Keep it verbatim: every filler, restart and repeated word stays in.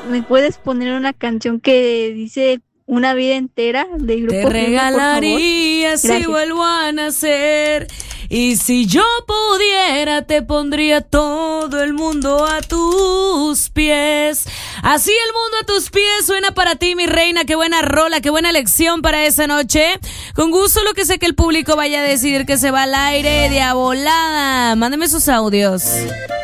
¿me puedes poner una canción que dice Una vida entera de Grupo Te Firme, regalaría si Gracias. vuelvo a nacer. Y si yo pudiera, te pondría todo el mundo a tus pies. Así el mundo a tus pies suena para ti, mi reina. Qué buena rola, qué buena elección para esa noche. Con gusto, lo que sé que el público vaya a decidir que se va al aire de a volada. Mándeme sus audios.